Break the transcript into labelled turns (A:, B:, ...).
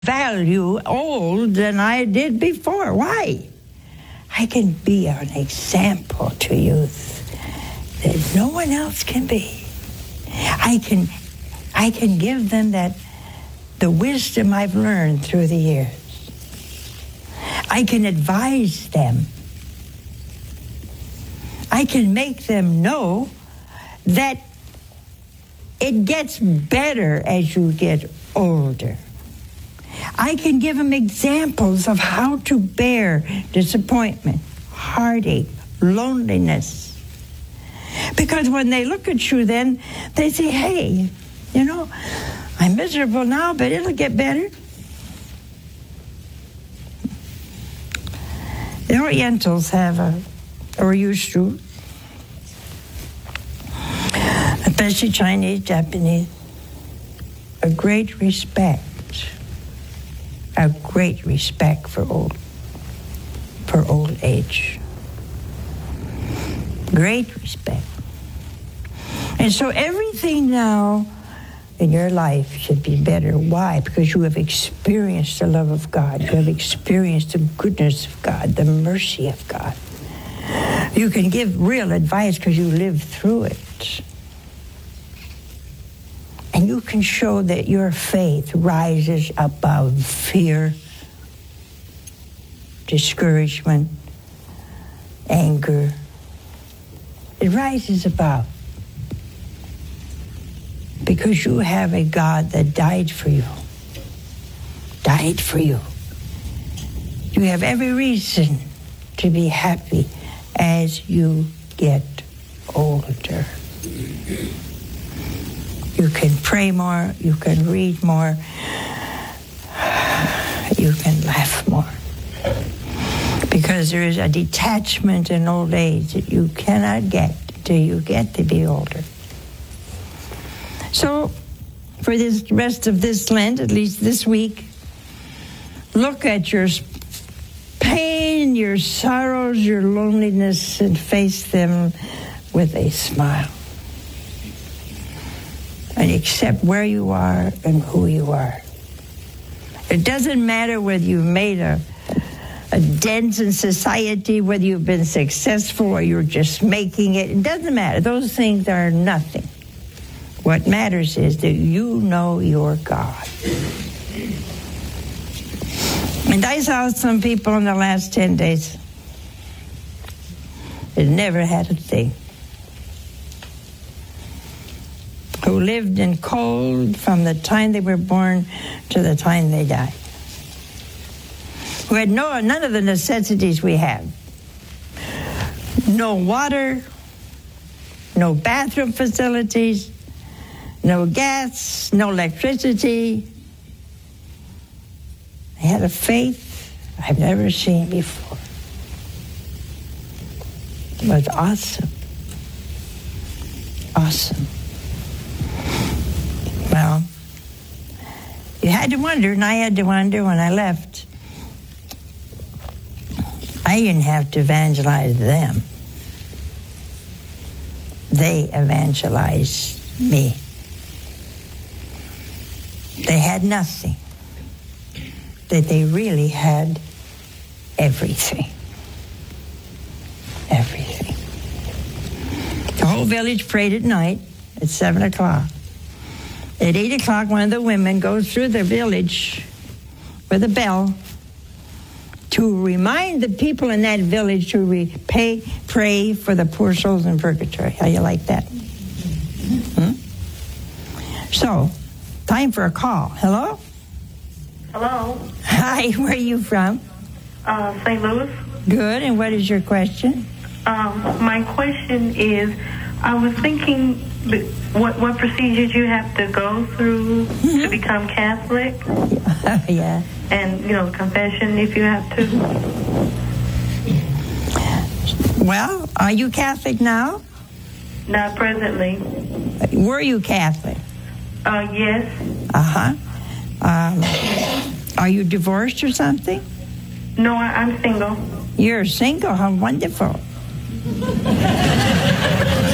A: value old than I did before. Why? I can be an example to youth that no one else can be. I can give them the wisdom I've learned through the years. I can advise them. I can make them know that it gets better as you get older. I can give them examples of how to bear disappointment, heartache, loneliness. Because when they look at you then, they say, hey, I'm miserable now, but it'll get better. The Orientals have or used to, especially Chinese, Japanese, a great respect for old age. Great respect. And so everything now in your life should be better. Why? Because you have experienced the love of God. You have experienced the goodness of God, the mercy of God. You can give real advice because you lived through it. And you can show that your faith rises above fear, discouragement, anger. It rises above. Because you have a God that died for you. Died for you. You have every reason to be happy as you get older. You can pray more, you can read more, you can laugh more. Because there is a detachment in old age that you cannot get till you get to be older. So, for this rest of this Lent, at least this week, look at your pain, your sorrows, your loneliness, and face them with a smile. And accept where you are and who you are. It doesn't matter whether you've made a dent in society, whether you've been successful or you're just making it. It doesn't matter. Those things are nothing. What matters is that you know your God. And I saw some people in the last 10 days that never had a thing. Who lived in cold from the time they were born to the time they died. Who had none of the necessities we have. No water, no bathroom facilities, no gas, no electricity. They had a faith I've never seen before. It was awesome. Awesome. Well, you had to wonder, and I had to wonder when I left. I didn't have to evangelize them. They evangelized me. They had nothing. That they really had everything. Everything. The whole village prayed at night at 7 o'clock. At 8 o'clock, one of the women goes through the village with a bell to remind the people in that village to pray for the poor souls in purgatory. How you like that? So, time for a call. Hello?
B: Hello.
A: Hi, where are you from?
B: St. Louis.
A: Good, and what is your question?
B: My question is, I was thinking what procedures you have to go through to become Catholic.
A: Yeah.
B: And, confession if you have to.
A: Well, are you Catholic now?
B: Not presently.
A: Were you Catholic?
B: Yes.
A: Uh-huh. Are you divorced or something?
B: No, I'm single.
A: You're single? How wonderful.